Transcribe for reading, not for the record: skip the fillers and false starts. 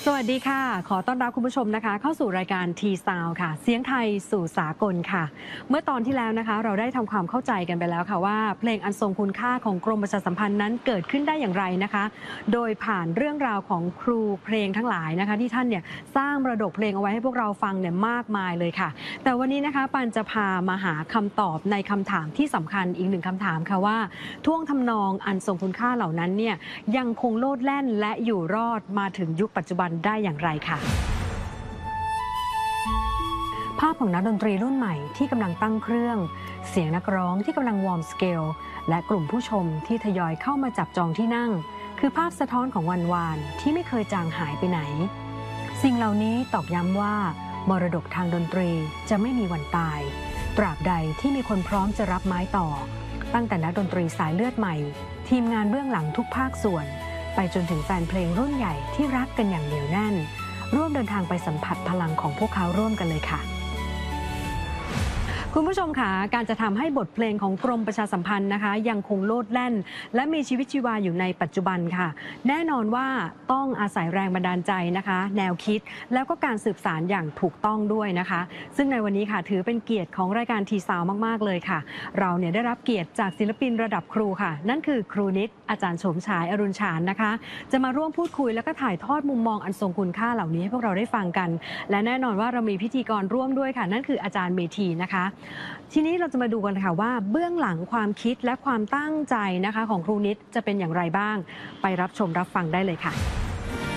สวัสดีค่ะขอต้อนรับคุณผู้ชมนะคะเข้าสู่รายการ T-Sound ค่ะเสียงไทยสู่สากลค่ะเมื่อตอนที่แล้วนะคะเราได้ทำความเข้าใจกันไปแล้วค่ะว่าเพลงอันทรงคุณค่าของกรมประชาสัมพันธ์นั้นเกิดขึ้นได้อย่างไรนะคะโดยผ่านเรื่องราวของครูเพลงทั้งหลายนะคะที่ท่านเนี่ยสร้างมรดกเพลงเอาไว้ให้พวกเราฟังเนี่ยมากมายเลยค่ะแต่วันนี้นะคะปันจะพามาหาคำตอบในคำถามที่สำคัญอีกหนึ่งคำถามค่ะว่าท่วงทำนองอันทรงคุณค่าเหล่านั้นเนี่ยยังคงโลดแล่นและอยู่รอดมาถึงยุคปัจจุบันได้อย่างไรค่ะภาพของนักดนตรีรุ่นใหม่ที่กำลังตั้งเครื่องเสียงนักร้องที่กำลังวอร์มสเกลและกลุ่มผู้ชมที่ทยอยเข้ามาจับจองที่นั่งคือภาพสะท้อนของวันวานที่ไม่เคยจางหายไปไหนสิ่งเหล่านี้ตอกย้ำว่ามรดกทางดนตรีจะไม่มีวันตายตราบใดที่มีคนพร้อมจะรับไม้ต่อตั้งแต่นักดนตรีสายเลือดใหม่ทีมงานเบื้องหลังทุกภาคส่วนไปจนถึงแฟนเพลงรุ่นใหญ่ที่รักกันอย่างเหนียวแน่นร่วมเดินทางไปสัมผัสพลังของพวกเขาร่วมกันเลยค่ะคุณผู้ชมค่ะการจะทำให้บทเพลงของกรมประชาสัมพันธ์นะคะยังคงโลดแล่นและมีชีวิตชีวาอยู่ในปัจจุบันค่ะแน่นอนว่าต้องอาศัยแรงบันดาลใจนะคะแนวคิดแล้วก็การสืบสานอย่างถูกต้องด้วยนะคะซึ่งในวันนี้ค่ะถือเป็นเกียรติของรายการทีซาวมากๆเลยค่ะเราเนี่ยได้รับเกียรติจากศิลปินระดับครูค่ะนั่นคือครูนิดอาจารย์โฉมฉายอรุณฉานนะคะจะมาร่วมพูดคุยแล้วก็ถ่ายทอดมุมมองอันทรงคุณค่าเหล่านี้ให้พวกเราได้ฟังกันและแน่นอนว่าเรามีพิธีกรร่วมด้วยค่ะนั่นคืออาจารย์เมธีนะคะทีนี้เราจะมาดูกันค่ะว่าเบื้องหลังความคิดและความตั้งใจนะคะของครูนิดจะเป็นอย่างไรบ้างไปรับชมรับฟังได้เลยค่ะ